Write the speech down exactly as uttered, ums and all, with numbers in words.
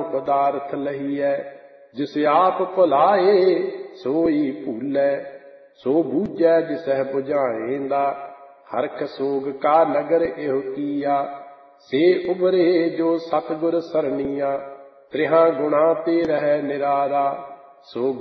पदार्थ लहिए। जिस आप भुलाए सोई भूलै, सो बूझै जिसह बुझाएंदा। हरख सोग का नगर एहो किया, से उबरे जो सतगुर सरनिया। त्रिहां गुणा ते रह निरारा, सो